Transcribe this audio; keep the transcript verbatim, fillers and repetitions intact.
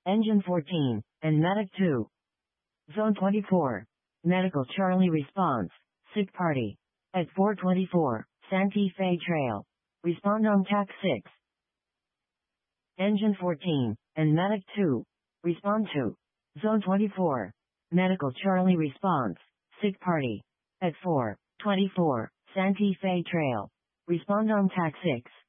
Engine fourteen, and Medic two. Zone twenty-four. Medical Charlie response. Sick party. At four twenty-four, Santa Fe Trail. Respond on T A C six. Engine fourteen, and Medic two. Respond to. Zone twenty-four. Medical Charlie response. Sick party. At four twenty-four, Santa Fe Trail. Respond on T A C six.